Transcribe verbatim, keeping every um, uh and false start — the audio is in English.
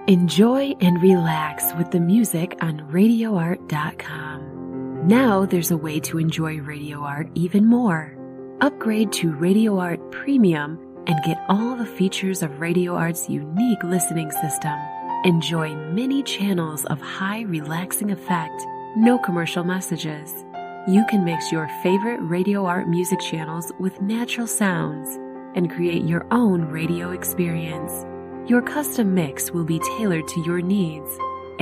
Enjoy and relax with the music on radio art dot com. Now there's a way to enjoy Radio Art even more. Upgrade to Radio Art Premium and get all the features of Radio Art's unique listening system. Enjoy many channels of high relaxing effect, no commercial messages. You can mix your favorite Radio Art music channels with natural sounds and create your own radio experience. Your custom mix will be tailored to your needs